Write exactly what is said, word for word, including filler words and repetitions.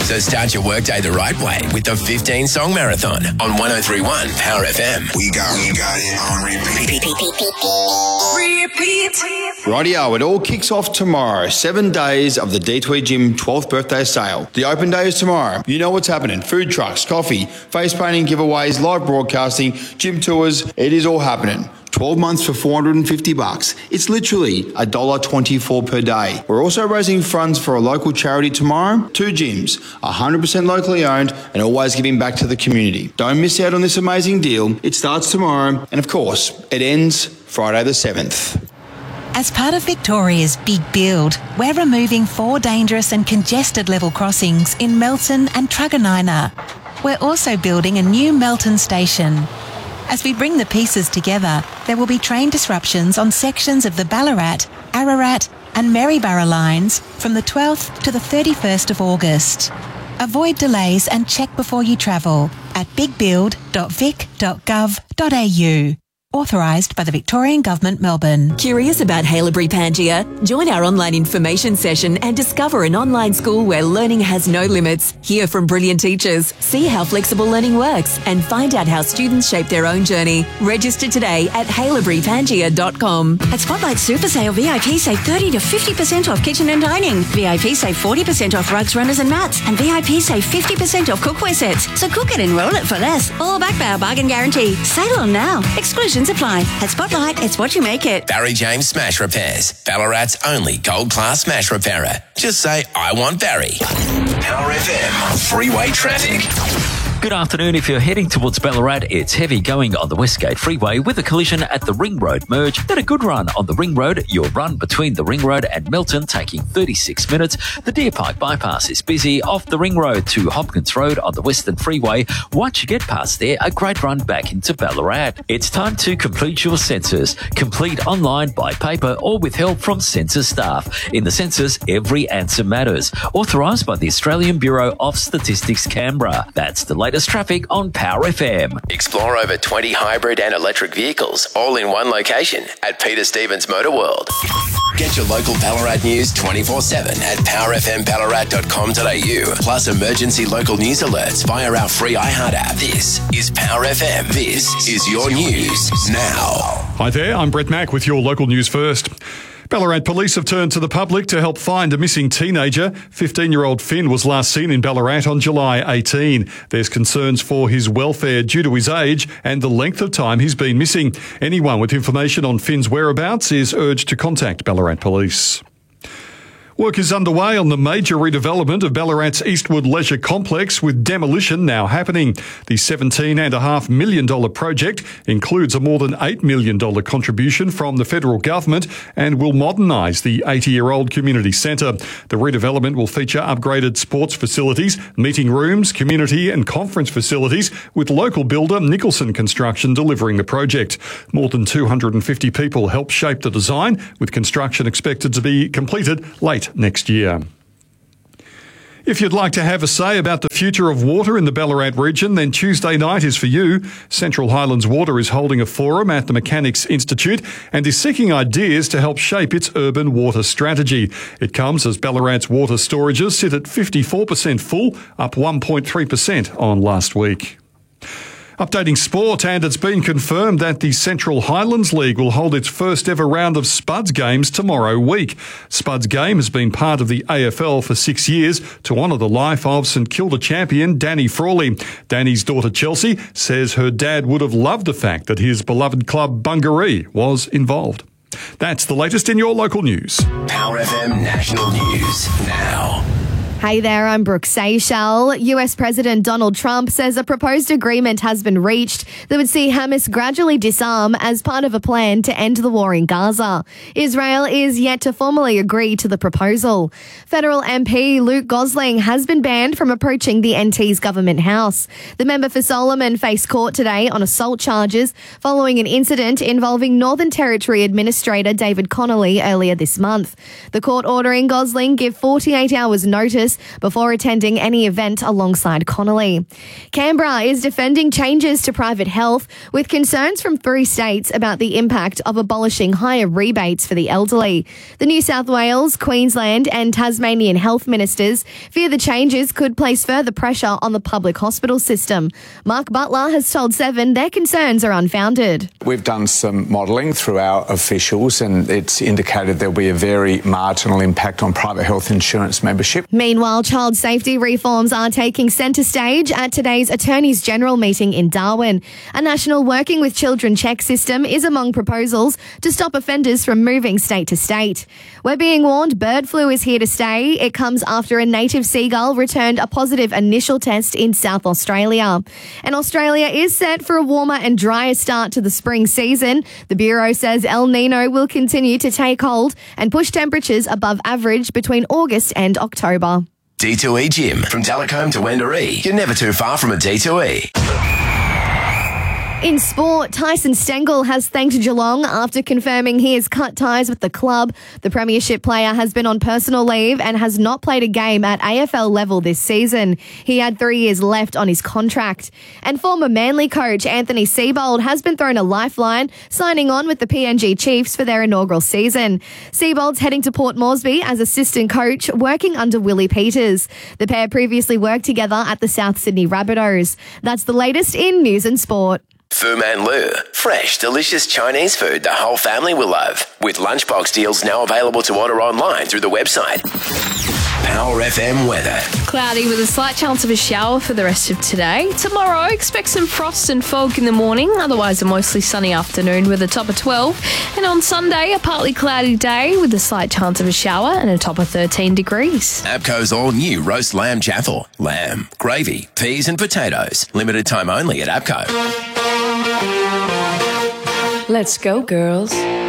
So start your workday the right way with the fifteen song marathon on one oh three point one Power F M. We got, we got it on repeat. Repeat. Rightio, it all kicks off tomorrow. Seven days of the D two E Gym twelfth birthday sale. The open day is tomorrow. You know what's happening. Food trucks, coffee, face painting, giveaways, live broadcasting, gym tours. It is all happening. twelve months for four hundred fifty bucks. It's literally one dollar twenty-four per day. We're also raising funds for a local charity tomorrow. Two gyms, one hundred percent locally owned and always giving back to the community. Don't miss out on this amazing deal. It starts tomorrow and of course, it ends Friday the seventh. As part of Victoria's Big Build, we're removing four dangerous and congested level crossings in Melton and Truganina. We're also building a new Melton station. As we bring the pieces together, there will be train disruptions on sections of the Ballarat, Ararat and Maryborough lines from the twelfth to the thirty-first of August. Avoid delays and check before you travel at big build dot vic dot gov dot a u. Authorised by the Victorian Government, Melbourne. Curious about Haileybury Pangaea? Join our online information session and discover an online school where learning has no limits. Hear from brilliant teachers, see how flexible learning works and find out how students shape their own journey. Register today at haileybury pangaea dot com. At Spotlight Super Sale, V I P save thirty to fifty percent off kitchen and dining. V I P save forty percent off rugs, runners and mats. And V I P save fifty percent off cookware sets. So cook it and roll it for less. All backed by our bargain guarantee. Sale on now. Exclusions apply. At Spotlight, it's what you make it. Barry James Smash Repairs, Ballarat's only gold class smash repairer. Just say, I want Barry. Power F M, freeway traffic. Good afternoon. If you're heading towards Ballarat, it's heavy going on the Westgate Freeway with a collision at the Ring Road merge. Then a good run on the Ring Road. Your run between the Ring Road and Melton taking thirty-six minutes. The Deer Park bypass is busy. Off the Ring Road to Hopkins Road on the Western Freeway. Once you get past there, a great run back into Ballarat. It's time to complete your census. Complete online, by paper or with help from census staff. In the census, every answer matters. Authorised by the Australian Bureau of Statistics, Canberra. That's the latest traffic on Power F M. Explore over twenty hybrid and electric vehicles, all in one location at Peter Stevens Motor World. Get your local Ballarat news twenty-four seven at power f m ballarat dot com dot a u. Plus emergency local news alerts via our free iHeart app. This is Power F M. This is your news now. Hi there, I'm Brett Mack with your local news first. Ballarat police have turned to the public to help find a missing teenager. fifteen-year-old Finn was last seen in Ballarat on July eighteenth. There's concerns for his welfare due to his age and the length of time he's been missing. Anyone with information on Finn's whereabouts is urged to contact Ballarat Police. Work is underway on the major redevelopment of Ballarat's Eastwood Leisure Complex, with demolition now happening. The seventeen point five million dollars project includes a more than eight million dollars contribution from the federal government and will modernise the eighty-year-old community centre. The redevelopment will feature upgraded sports facilities, meeting rooms, community and conference facilities, with local builder Nicholson Construction delivering the project. More than two hundred fifty people helped shape the design, with construction expected to be completed late next year. If you'd like to have a say about the future of water in the Ballarat region, then Tuesday night is for you. Central Highlands Water is holding a forum at the Mechanics Institute and is seeking ideas to help shape its urban water strategy. It comes as Ballarat's water storages sit at fifty-four percent full, up one point three percent on last week. Updating sport, and it's been confirmed that the Central Highlands League will hold its first ever round of Spuds games tomorrow week. Spuds game has been part of the A F L for six years to honour the life of St Kilda champion Danny Frawley. Danny's daughter Chelsea says her dad would have loved the fact that his beloved club Bungaree was involved. That's the latest in your local news. Power F M National News now. Hey there, I'm Brooke Seychelles. U S President Donald Trump says a proposed agreement has been reached that would see Hamas gradually disarm as part of a plan to end the war in Gaza. Israel is yet to formally agree to the proposal. Federal M P Luke Gosling has been banned from approaching the N T's government house. The member for Solomon faced court today on assault charges following an incident involving Northern Territory Administrator David Connolly earlier this month. The court ordering Gosling give forty-eight hours notice Christmas before attending any event alongside Connolly. Canberra is defending changes to private health with concerns from three states about the impact of abolishing higher rebates for the elderly. The New South Wales, Queensland and Tasmanian health ministers fear the changes could place further pressure on the public hospital system. Mark Butler has told Seven their concerns are unfounded. We've done some modelling through our officials and it's indicated there'll be a very marginal impact on private health insurance membership. Meanwhile, child safety reforms are taking centre stage at today's Attorneys General meeting in Darwin. A national Working with Children check system is among proposals to stop offenders from moving state to state. We're being warned bird flu is here to stay. It comes after a native seagull returned a positive initial test in South Australia. And Australia is set for a warmer and drier start to the spring season. The Bureau says El Nino will continue to take hold and push temperatures above average between August and October. D two E Gym. From Talcombe to Wendouree, you're never too far from a D two E. In sport, Tyson Stengel has thanked Geelong after confirming he has cut ties with the club. The premiership player has been on personal leave and has not played a game at A F L level this season. He had three years left on his contract. And former Manly coach Anthony Seibold has been thrown a lifeline, signing on with the P N G Chiefs for their inaugural season. Seibold's heading to Port Moresby as assistant coach, working under Willie Peters. The pair previously worked together at the South Sydney Rabbitohs. That's the latest in news and sport. Fu Man Lu. Fresh, delicious Chinese food the whole family will love. With lunchbox deals now available to order online through the website. Power F M weather. Cloudy with a slight chance of a shower for the rest of today. Tomorrow, expect some frost and fog in the morning. Otherwise, a mostly sunny afternoon with a top of twelve. And on Sunday, a partly cloudy day with a slight chance of a shower and a top of thirteen degrees. Abco's all-new roast lamb jaffle. Lamb, gravy, peas and potatoes. Limited time only at Abco. Let's go, girls.